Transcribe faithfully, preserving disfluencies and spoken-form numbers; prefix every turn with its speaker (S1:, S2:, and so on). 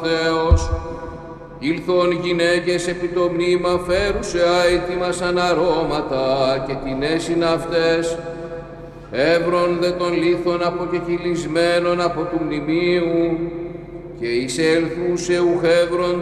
S1: Θεός, ήλθον γυναίκες επί το μνήμα φέρουσε αίτημα σαν αρώματα και την έσυν αυτές, εύρον δε των λίθων αποκεκυλισμένων από του μνημείου και εισέλθουσε ουχεύρον